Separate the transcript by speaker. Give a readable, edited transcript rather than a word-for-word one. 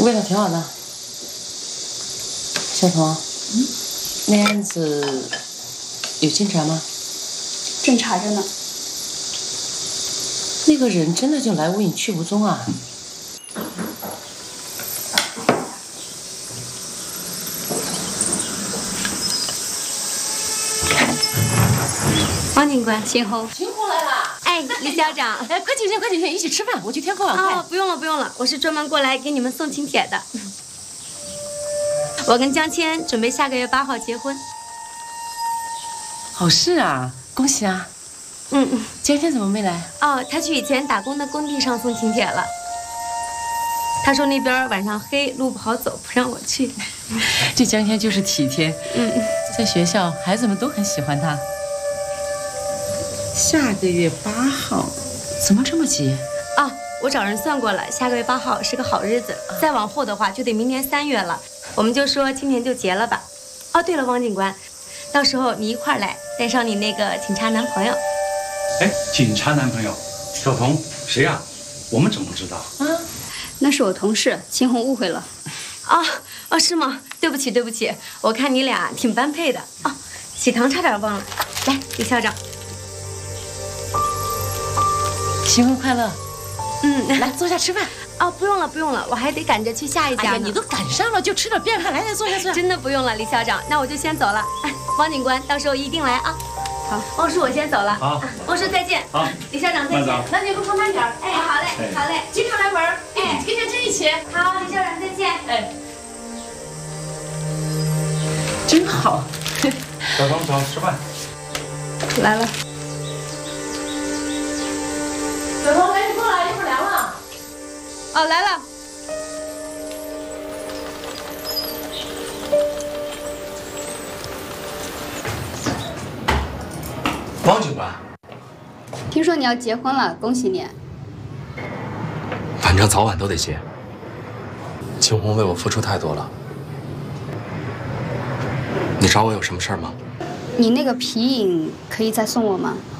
Speaker 1: 味道挺好的。小彤，那案子有进展吗？
Speaker 2: 正查着呢。
Speaker 1: 那个人真的就来无影去无踪啊！
Speaker 3: 王警官，
Speaker 2: 秦红，
Speaker 1: 秦红来了。
Speaker 3: 哎，李校长，
Speaker 1: 哎，快请进，快请进，一起吃饭，我去添锅碗筷。
Speaker 3: 哦，不用了，不用了，我是专门过来给你们送请帖的。我跟江谦准备下个月8号结婚。
Speaker 1: 好事啊，恭喜啊！江谦怎么没来？
Speaker 3: 哦，他去以前打工的工地上送请帖了。他说那边晚上黑，路不好走，不让我去。
Speaker 1: 这江谦就是体贴。在学校孩子们都很喜欢他。下个月8号，怎么这么急？
Speaker 3: 啊，我找人算过了，下个月8号是个好日子，再往后的话就得明年3月了。我们就说今年就结了吧。哦，对了，王警官，到时候你一块儿来，带上你那个警察男朋友。
Speaker 4: 哎，警察男朋友，小彤，谁呀？我们怎么知道？
Speaker 2: 啊，那是我同事，秦红误会了。
Speaker 3: 哦，是吗？对不起，对不起，我看你俩挺般配的。哦，喜糖差点忘了，来，李校长。
Speaker 1: 新婚快乐。来坐下吃饭。
Speaker 3: 哦，不用了，不用了，我还得赶着去下一家呢。
Speaker 1: 哎呀，你都赶上了，就吃点便饭。来，坐下，坐下。
Speaker 3: 真的不用了，李校长，那我就先走了。哎，王警官，到时候一定来啊。好，汪叔，我先走了。
Speaker 4: 好，
Speaker 3: 汪叔再见。
Speaker 4: 好，
Speaker 3: 李校长再见。
Speaker 1: 那你路途慢点。
Speaker 3: 哎，好嘞，好嘞，
Speaker 1: 经常来玩。哎，跟江谦一起。
Speaker 3: 好，李校长再见。
Speaker 1: 哎，真好。
Speaker 4: 小彤，走，吃饭。
Speaker 2: 来了。
Speaker 1: 小彤，来，你过来，一会儿凉了。
Speaker 2: 哦，来了。
Speaker 4: 王警官，
Speaker 2: 听说你要结婚了，恭喜你。
Speaker 5: 反正早晚都得结。秦红为我付出太多了，你找我有什么事儿吗？
Speaker 2: 你那个皮影可以再送我吗？